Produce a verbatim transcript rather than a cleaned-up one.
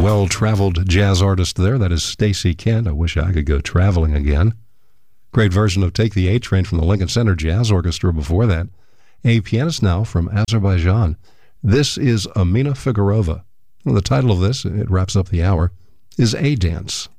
well-traveled jazz artist there. That is Stacey Kent. I wish I could go traveling again. Great version of Take the A Train from the Lincoln Center Jazz Orchestra before that. A pianist now from Azerbaijan. This is Amina Figurova. Well, the title of this, it wraps up the hour, is A Dance.